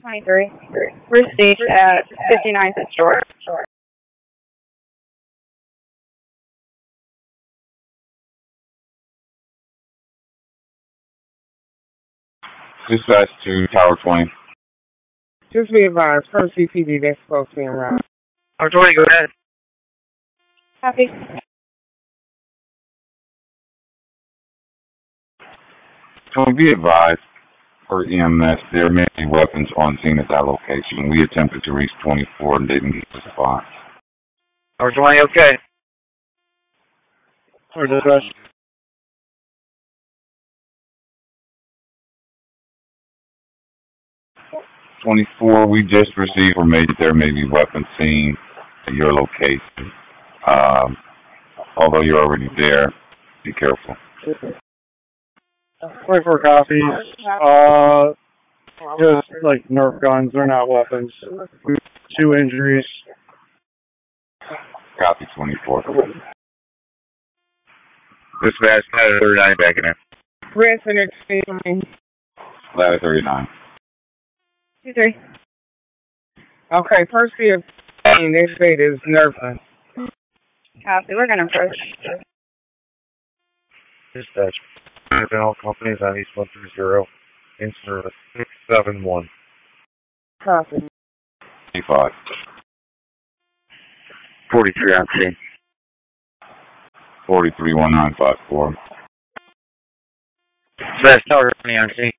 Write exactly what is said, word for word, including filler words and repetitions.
twenty-three. Received at fifty-ninth and Short. Dispatch to Tower twenty. Just be advised, first C P D, they're supposed to be around. Tower twenty, go ahead. Copy. So be advised, for E M S, there may be weapons on scene at that location. We attempted to reach twenty-four and didn't get a response. Tower twenty, okay. Or dispatch. twenty-four, we just received information there may be weapons seen at your location. Um, although you're already there, be careful. twenty-four copies. Uh, just like Nerf guns, they're not weapons. Two injuries. Copy twenty-four. Dispatch, ladder thirty-nine back in there. Red Center Extreme. Ladder thirty-nine. two three. Okay, first C P D, they say is nerfing. Copy. We're gonna approach. Dispatch. All companies on East one three zero. In service. six seven one. Copy. twenty-five. forty-three on scene. forty-three one nine five four. Dispatch, Tower twenty on scene.